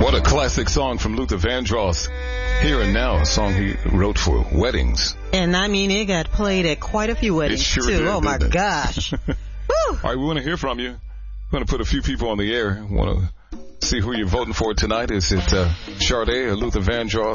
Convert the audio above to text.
What a classic song from Luther Vandross. Here and Now, a song he wrote for weddings. And I mean, it got played at quite a few weddings, sure too. Did, oh, my gosh. All right, we want to hear from you. We're going to put a few people on the air. Want to see who you're voting for tonight. Is it Sade or Luther Vandross?